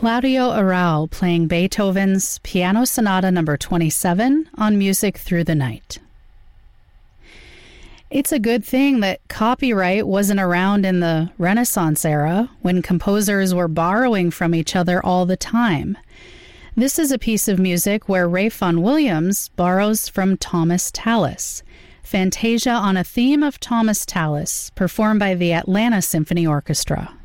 Claudio Arrau playing Beethoven's Piano Sonata No. 27 on Music Through the Night. It's a good thing that copyright wasn't around in the Renaissance era, when composers were borrowing from each other all the time. This is a piece of music where Ralph Vaughan Williams borrows from Thomas Tallis, Fantasia on a theme of Thomas Tallis, performed by the Atlanta Symphony Orchestra.